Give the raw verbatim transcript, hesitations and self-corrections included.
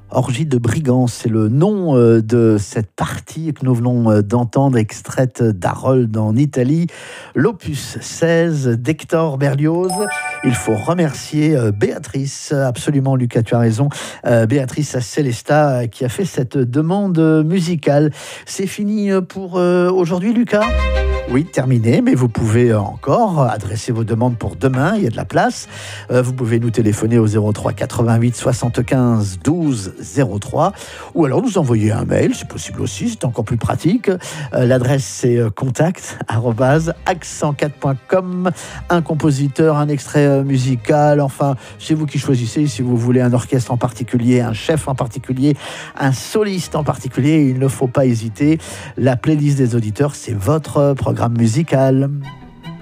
Orgie de brigands, c'est le nom euh, de cette partie que nous venons euh, d'entendre, extraite d'Harold en Italie, l'opus seize d'Hector Berlioz. Il faut remercier euh, Béatrice, absolument Lucas, tu as raison, euh, Béatrice Célesta qui a fait cette demande musicale. C'est fini pour euh, aujourd'hui, Lucas ? Oui, terminé, mais vous pouvez encore adresser vos demandes pour demain, il y a de la place. Euh, vous pouvez nous téléphoner au zéro trois quatre-vingt-huit soixante-quinze douze zéro trois ou alors nous envoyer un mail, c'est possible aussi, c'est encore plus pratique. Euh, l'adresse c'est contact arobase accent quatre point com. Un compositeur, un extrait musical, enfin, c'est vous qui choisissez. Si vous voulez un orchestre en particulier, un chef en particulier, un soliste en particulier, il ne faut pas hésiter. La playlist des auditeurs, c'est votre programme musical.